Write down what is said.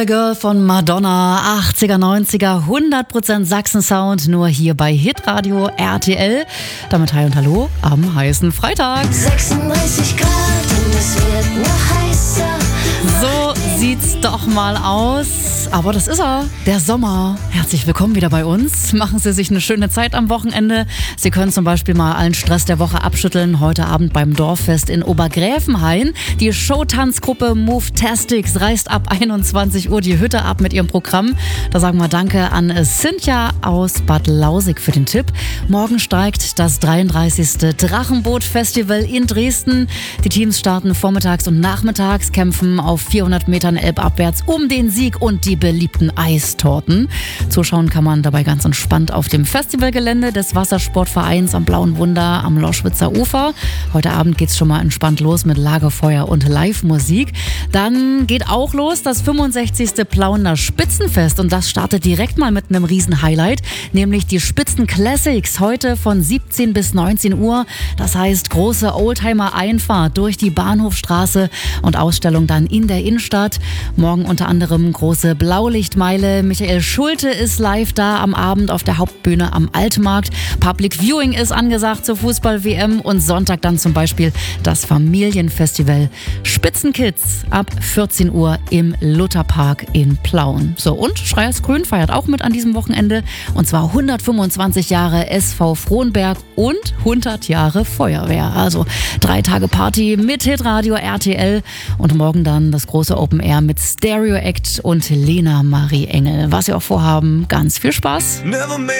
Girl von Madonna, 80er, 90er, 100% Sachsen-Sound, nur hier bei Hitradio RTL. Damit hi und hallo am heißen Freitag. 36 Grad und es wird noch heißer. So sieht's doch mal aus. Aber das ist er, der Sommer. Herzlich willkommen wieder bei uns. Machen Sie sich eine schöne Zeit am Wochenende. Sie können zum Beispiel mal allen Stress der Woche abschütteln. Heute Abend beim Dorffest in Obergräfenhain. Die Showtanzgruppe Move-Tastics reißt ab 21 Uhr die Hütte ab mit ihrem Programm. Da sagen wir Danke an Cynthia aus Bad Lausig für den Tipp. Morgen steigt das 33. Drachenboot-Festival in Dresden. Die Teams starten vormittags und nachmittags, kämpfen auf 400 Metern elbabwärts um den Sieg und die beliebten Eistorten. Zuschauen kann man dabei ganz entspannt auf dem Festivalgelände des Wassersportvereins am Blauen Wunder am Loschwitzer Ufer. Heute Abend geht's schon mal entspannt los mit Lagerfeuer und Live-Musik. Dann geht auch los das 65. Plauener Spitzenfest und das startet direkt mal mit einem Riesen-Highlight, nämlich die Spitzen Classics heute von 17 bis 19 Uhr. Das heißt große Oldtimer-Einfahrt durch die Bahnhofstraße und Ausstellung dann in der Innenstadt. Morgen unter anderem große Blaulichtmeile. Michael Schulte ist live da am Abend auf der Hauptbühne am Altmarkt. Public Viewing ist angesagt zur Fußball-WM und Sonntag dann zum Beispiel das Familienfestival Spitzenkids ab 14 Uhr im Lutherpark in Plauen. So, und Schreihals Grün feiert auch mit an diesem Wochenende und zwar 125 Jahre SV Frohnberg und 100 Jahre Feuerwehr. Also 3 Tage Party mit Hitradio RTL und morgen dann das große Open Air mit Stereo Act und Lena Marie Engel. Was wir auch vorhaben, ganz viel Spaß.